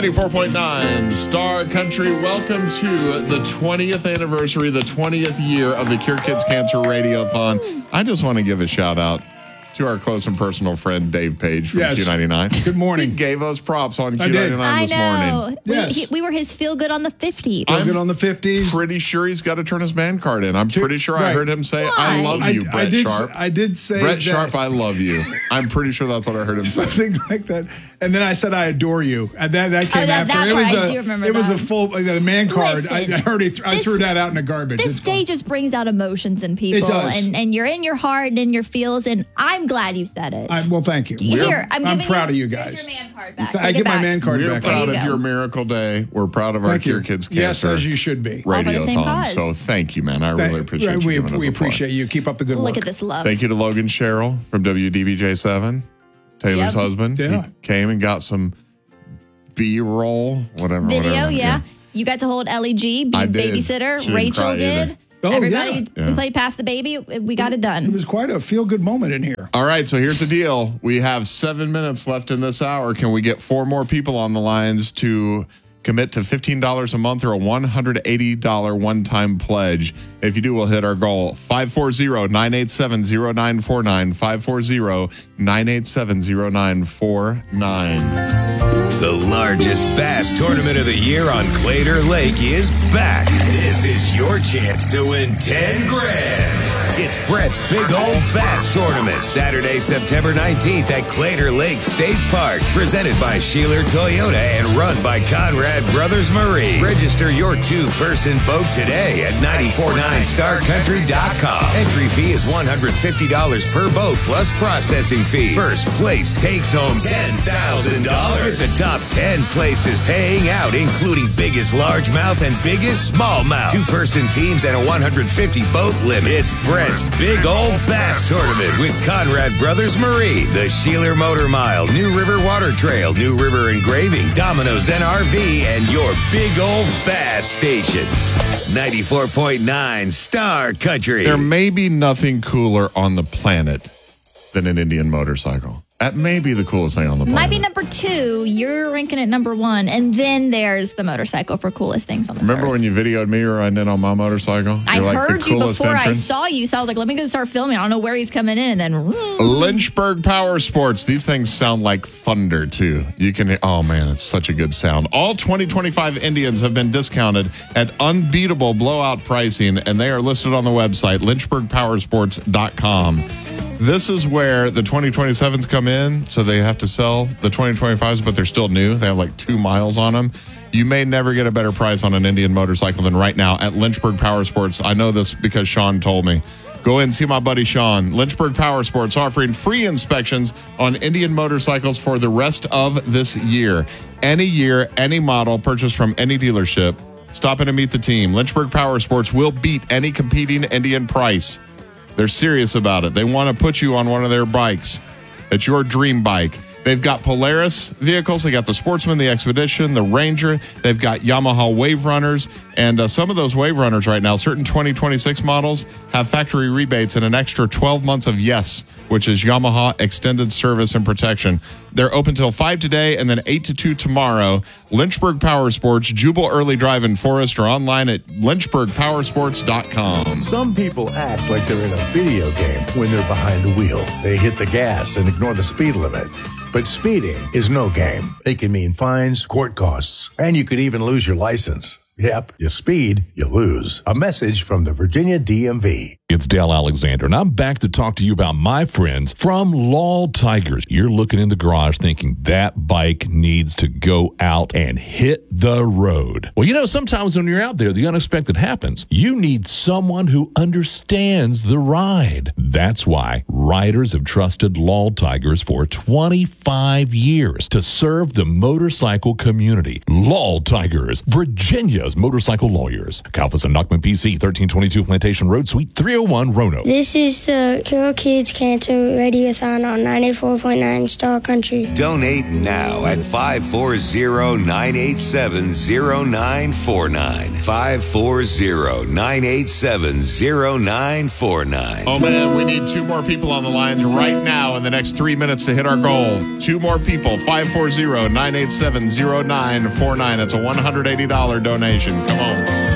94.9 Star Country. Welcome to the 20th anniversary, the 20th year of the Cure Kids Cancer Radiothon. I just want to give a shout out to our close and personal friend, Dave Page from Q99. Good morning. He gave us props on Q99 this morning. Yes. We were his feel good on the 50s. Feel good on the 50s. Pretty sure he's got to turn his band card in. I'm pretty sure I heard him say, I love you, Brett Sharp. I did say Brett Sharp, I love you. I'm pretty sure that's what I heard him say. Something like that. And then I said, I adore you. And that came after. It was a full man card. Listen, I heard it. I threw that out in the garbage. This day just brings out emotions in people. It does. And you're in your heart and in your feels, and I'm glad you said it. Well, thank you. Here, I'm proud of you guys. Here's your man card back. I get my man card We're back. proud of your miracle day. We're proud of our Cure Kids Cancer. Yes, as you should be. Radiothon. So thank you, man. I really appreciate you. We appreciate you. Keep up the good work. Look at this love. Thank you to Logan Sherrill from WDBJ7, Taylor's husband. Yeah. He came and got some B-roll, whatever. Video, yeah. You got to hold Ellie G, be babysitter. She didn't Rachel cry did. either. Everybody played past the baby. We got it done. It was quite a feel-good moment in here. All right, so here's the deal. We have 7 minutes left in this hour. Can we get 4 more people on the lines to commit to $15 a month or a $180 one-time pledge? If you do, we'll hit our goal. 540-987-0949. 540-987-0949. The largest bass tournament of the year on Clater Lake is back. This is your chance to win 10 grand. It's Brett's Big Old Bass Tournament, Saturday, September 19th at Clater Lake State Park. Presented by Sheeler Toyota and run by Conrad Brothers Marine. Register your 2-person boat today at 949starcountry.com. Entry fee is $150 per boat plus processing fee. First place takes home $10,000. The top 10 places paying out, including biggest largemouth and biggest smallmouth. 2-person teams and a 150 boat limit. It's Brett's Big Old Bass Tournament with Conrad Brothers Marine, the Sheeler Motor Mile, New River Water Trail, New River Engraving, Domino's NRV, and your Big Old Bass Station. 94.9 Star Country. There may be nothing cooler on the planet than an Indian motorcycle. That may be the coolest thing on the planet. Might be number 2. You're ranking it number 1. And then there's the motorcycle for coolest things on this Remember earth. when you videoed me riding in on my motorcycle? I heard you before entrance? I saw you, so I was like, let me go start filming. I don't know where he's coming in. And then... Lynchburg Power Sports. These things sound like thunder, too. You can... Oh, man, it's such a good sound. All 2025 Indians have been discounted at unbeatable blowout pricing, and they are listed on the website, lynchburgpowersports.com. This is where the 2027s come in, so they have to sell the 2025s, but they're still new. They have like 2 miles on them. You may never get a better price on an Indian motorcycle than right now at Lynchburg Power Sports. I know this because Sean told me. Go in and see my buddy Sean. Lynchburg Power Sports offering free inspections on Indian motorcycles for the rest of this year. Any year, any model, purchased from any dealership. Stop in and meet the team. Lynchburg Power Sports will beat any competing Indian price. They're serious about it. They want to put you on one of their bikes. It's your dream bike. They've got Polaris vehicles. They got the Sportsman, the Expedition, the Ranger. They've got Yamaha Wave Runners. And some of those Wave Runners right now, certain 2026 models, have factory rebates and an extra 12 months of YES, which is Yamaha Extended Service and Protection. They're open till 5 today and then 8 to 2 tomorrow. Lynchburg Power Sports, Jubal Early Drive in Forest, or online at lynchburgpowersports.com. Some people act like they're in a video game when they're behind the wheel. They hit the gas and ignore the speed limit. But speeding is no game. It can mean fines, court costs, and you could even lose your license. Yep, you speed, you lose. A message from the Virginia DMV. It's Dale Alexander, and I'm back to talk to you about my friends from Lal Tigers. You're looking in the garage thinking that bike needs to go out and hit the road. Well, you know, sometimes when you're out there, the unexpected happens. You need someone who understands the ride. That's why riders have trusted Lal Tigers for 25 years to serve the motorcycle community. Lal Tigers, Virginia's motorcycle lawyers. Kalfas and Nachman PC, 1322 Plantation Road, Suite 301. 301 Roanoke. This is the Cure Kids Cancer Radiothon on 94.9 Star Country. Donate now at 540-987-0949. 540-987-0949. Oh, man, we need 2 more people on the lines right now in the next 3 minutes to hit our goal. 2 more people, 540-987-0949. It's a $180 donation. Come on.